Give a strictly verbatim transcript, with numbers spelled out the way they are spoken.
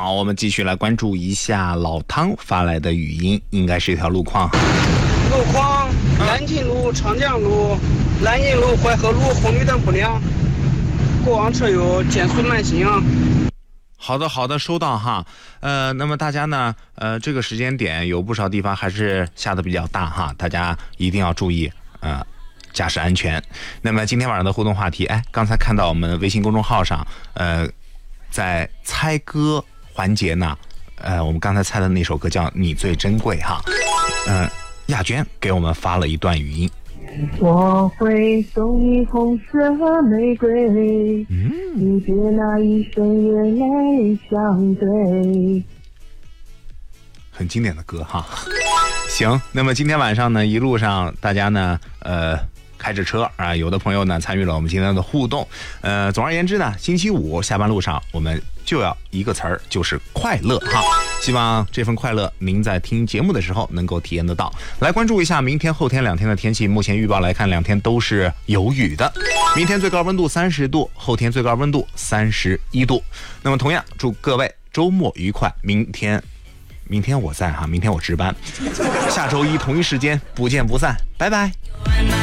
好，我们继续来关注一下老汤发来的语音，应该是一条路况。 路况：南京路、长江路、南京路、淮河路红绿灯不亮，过往车友减速慢行。 好的好的，收到哈。呃，那么大家呢，呃，这个时间点有不少地方还是下的比较大哈，大家一定要注意呃驾驶安全。那么今天晚上的互动话题，哎，刚才看到我们微信公众号上，呃，在猜歌环节呢，呃，我们刚才猜的那首歌叫《你最珍贵》哈，嗯、呃，亚娟给我们发了一段语音。 我会送你红色玫瑰，嗯，你别拿一生月泪相对。 很经典的歌哈。行，那么今天晚上呢，一路上大家呢，呃，开着车啊，有的朋友呢参与了我们今天的互动。呃，总而言之呢，星期五下班路上我们就要一个词儿，就是快乐哈。希望这份快乐您在听节目的时候能够体验得到。来关注一下明天后天两天的天气，目前预报来看，两天都是有雨的。明天最高温度三十度，后天最高温度三十一度。那么同样祝各位周末愉快，明天明天我在哈，明天我值班，下周一同一时间不见不散，拜拜。